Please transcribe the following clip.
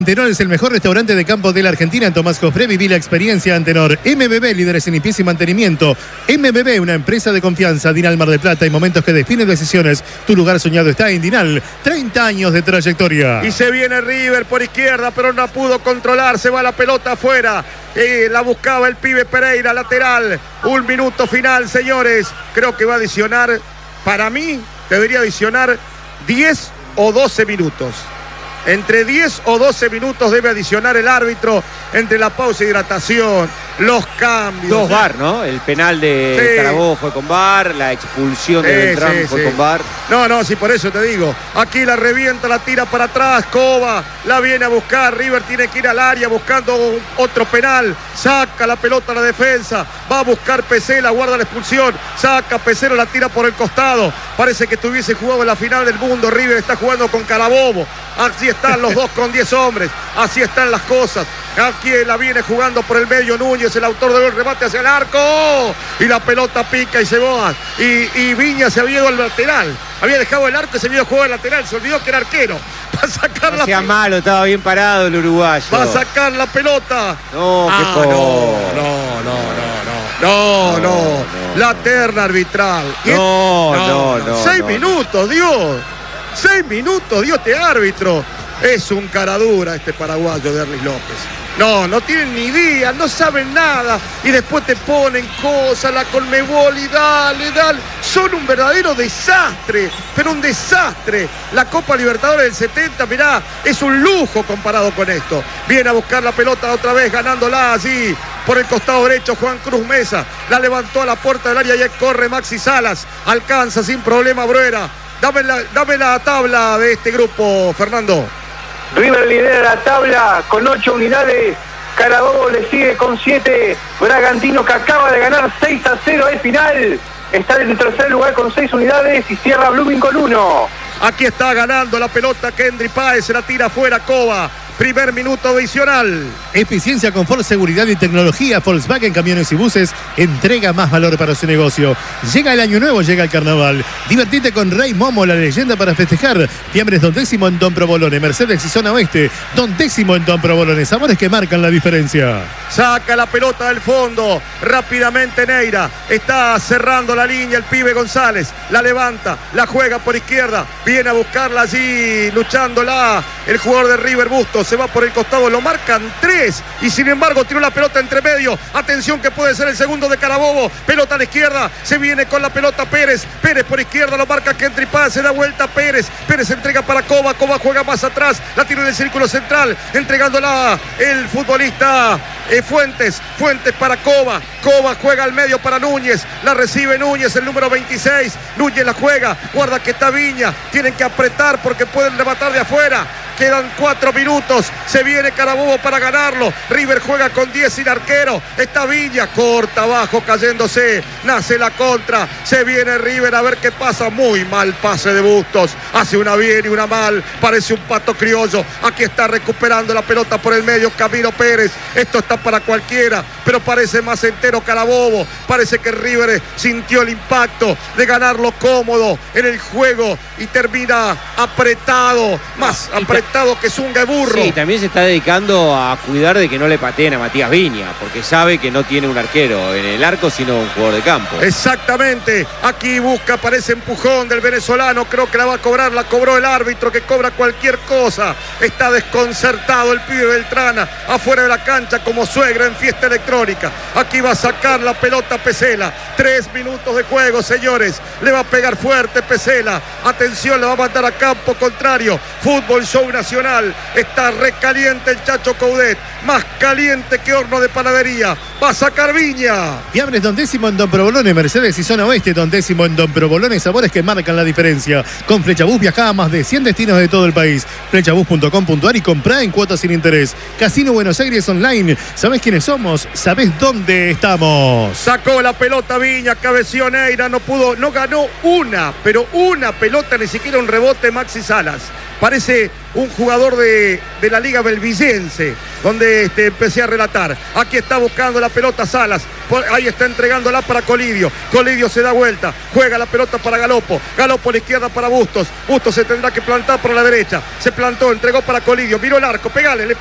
Antenor es el mejor restaurante de campo de la Argentina. En Tomás Jofré viví la experiencia Antenor. MBB, líderes en limpieza y mantenimiento. MBB, una empresa de confianza. Dinal Mar del Plata, hay momentos que definen decisiones. Tu lugar soñado está en Dinal. 30 años de trayectoria. Y se viene River por izquierda, pero no pudo controlar. Se va la pelota afuera. La buscaba el pibe Pereira, lateral. Un minuto final, señores. Creo que va a adicionar, para mí, debería adicionar 10 o 12 minutos. Entre 10 o 12 minutos debe adicionar el árbitro entre la pausa y hidratación, los cambios. Dos VAR, ¿no? El penal de Carabobo fue con VAR, la expulsión de Beltrán fue con VAR. No, sí, por eso te digo. Aquí la revienta, la tira para atrás, Cova, la viene a buscar, River tiene que ir al área buscando otro penal, saca la pelota a la defensa, va a buscar Pesela, guarda la expulsión, saca Pesela, la tira por el costado, parece que estuviese jugado en la final del mundo. River está jugando con Carabobo, así están los dos con 10 hombres, así están las cosas. Aquí la viene jugando por el medio Núñez, el autor del remate hacia el arco, y la pelota pica y se va, y Viña se había ido al lateral, había dejado el arco y se había ido a jugar al lateral, se olvidó que era arquero. Va a sacar no sea malo, estaba bien parado el uruguayo. Va a sacar la pelota. No, no. La terna arbitral. No. 6 minutos, Dios. 6 minutos, dio este árbitro. Es un caradura este paraguayo de Erlis López. No tienen ni idea, no saben nada. Y después te ponen cosas, la Conmebol y dale. Son un verdadero desastre, pero un desastre. La Copa Libertadores del 70, mirá, es un lujo comparado con esto. Viene a buscar la pelota otra vez, ganándola así. Por el costado derecho, Juan Cruz Mesa. La levantó a la puerta del área y ahí corre Maxi Salas. Alcanza sin problema Bruera. Dame la tabla de este grupo, Fernando. River lidera la tabla con 8 unidades. Carabobo le sigue con 7. Bragantino, que acaba de ganar 6-0 de final, está en el tercer lugar con 6 unidades y cierra Blooming con 1. Aquí está ganando la pelota Kendry Páez, se la tira afuera Cova. Primer minuto adicional. Eficiencia, confort, seguridad y tecnología. Volkswagen Camiones y Buses entrega más valor para su negocio. Llega el año nuevo, llega el carnaval. Divertite con Rey Momo, la leyenda para festejar. Fiambres Don Décimo en Don Provolone. Mercedes y Zona Oeste. Don Décimo en Don Provolone. Sabores que marcan la diferencia. Saca la pelota del fondo. Rápidamente Neira. Está cerrando la línea el pibe González. La levanta, la juega por izquierda. Viene a buscarla allí, luchándola el jugador de River Bustos. Se va por el costado, lo marcan 3 y sin embargo tiró la pelota entre medio. Atención que puede ser el segundo de Carabobo. Pelota a la izquierda, se viene con la pelota Pérez por izquierda, lo marca Kendry Páez, se da vuelta Pérez entrega para Cova juega más atrás, la tira en el círculo central, entregándola el futbolista Fuentes para Cova juega al medio para Núñez, la recibe Núñez, el número 26, Núñez la juega, guarda que está Viña, tienen que apretar porque pueden rematar de afuera. Quedan 4 minutos, se viene Carabobo para ganarlo. River juega con 10 sin arquero. Está Viña, corta abajo, cayéndose. Nace la contra. Se viene River a ver qué pasa. Muy mal pase de Bustos. Hace una bien y una mal. Parece un pato criollo. Aquí está recuperando la pelota por el medio Camilo Pérez. Esto está para cualquiera, pero parece más entero Carabobo. Parece que River sintió el impacto de ganarlo cómodo en el juego y termina apretado, más apretado que Zunga y Burro. Sí, también se está dedicando a cuidar de que no le pateen a Matías Viña, porque sabe que no tiene un arquero en el arco, sino un jugador de campo. Exactamente. Aquí busca, parece empujón del venezolano. Creo que la va a cobrar, la cobró el árbitro, que cobra cualquier cosa. Está desconcertado el pibe Beltrana, afuera de la cancha como suegra en fiesta electrónica. Aquí va a sacar la pelota Pesela. 3 minutos de juego, señores. Le va a pegar fuerte Pesela. Atención, le va a mandar a campo contrario. Fútbol Show Nacional. Está recaliente el Chacho Coudet. Más caliente que horno de panadería. Va a sacar Viña. Fiambres Don Décimo en Don Provolone. Mercedes y Zona Oeste. Don Décimo en Don Provolone. Sabores que marcan la diferencia. Con Flechabús viaja a más de 100 destinos de todo el país. Flechabús.com.ar y comprá en cuotas sin interés. Casino Buenos Aires Online. ¿Sabés quiénes somos? ¿Sabés dónde estamos? Sacó la pelota Viña. Cabeció Neira. No ganó una pelota, ni siquiera un rebote Maxi Salas. Parece un jugador de la Liga Belvillense, donde empecé a relatar. Aquí está buscando la pelota Salas. Ahí está entregándola para Colidio. Colidio se da vuelta. Juega la pelota para Galopo. Galopo a la izquierda para Bustos. Bustos se tendrá que plantar por la derecha. Se plantó, entregó para Colidio. Miró el arco. Pegale.